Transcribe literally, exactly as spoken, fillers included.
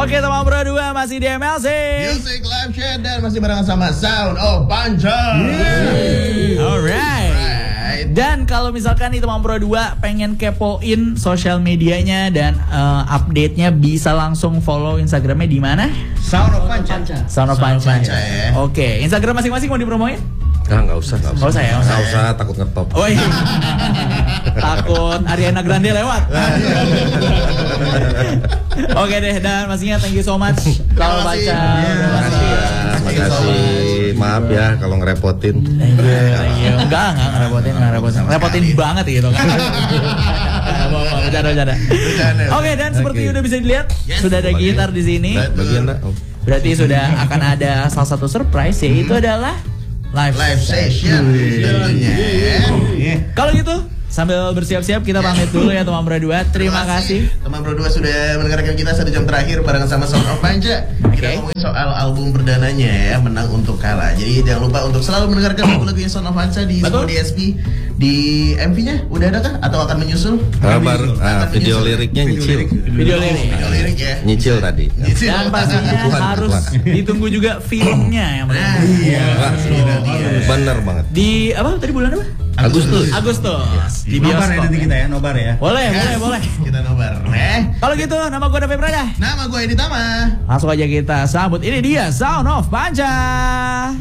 Oke, teman berdua masih di M L C Music Live Chat dan masih barengan sama Sound of Panca. Yeah. Alright. Alright. Dan kalau misalkan nih teman Pro dua pengen kepoin sosial medianya dan uh, update-nya, bisa langsung follow Instagramnya di mana? Sound of Panca. Sound of Panca. Panca ya. Oke, Instagram masing-masing mau dipromoin? Ah, nggak usah, nggak usah. Nggak usah ya, nggak usah. Nggak usah, takut ngetop. Oh iya. Takut Ariana Grande lewat. Oke deh, dan pastinya thank you so much kalau baca. Terima kasih ya, terima kasih. Maaf ya kalau ngerepotin. Thank you, thank you. Enggak, enggak ngerepotin, enggak ngerepotin. Repotin banget gitu kan. Bercanda-bercanda. Oke, dan seperti udah bisa dilihat, sudah ada gitar di sini. Bagian dah. Berarti sudah akan ada salah satu surprise, yaitu adalah live Live session tentunya. Kalau gitu, sambil bersiap-siap kita pamit dulu ya teman berdua. Terima kasih. Teman berdua sudah mendengarkan kita satu jam terakhir barengan sama Sound of Panca. Kita Okay. ngomongin soal album perdananya ya, Menang Untuk Kalah. Jadi jangan lupa untuk selalu mendengarkan lagu-lagunya Sound of Panca di semua D S P. Di M V-nya udah ada kah? Atau akan menyusul? Ah, baru ah, Akan video menyusul. liriknya nyicil. Video lirik. Video lirik ya. Nyicil tadi. Nyicil. Dan pastinya Tuhan, harus Tuhan. ditunggu juga filmnya yang Nah, penting. iya. Bener banget. Di apa tadi bulan apa? Agustus. Agustus. Di Nobar ya bioskop. nanti kita ya, nobar ya. Boleh, Yes. boleh, boleh. Kita nobar. Eh, Kalau gitu, nama gue David Prada. nama gue Edi Tama. Langsung aja kita sambut. Ini dia Sound of Panca.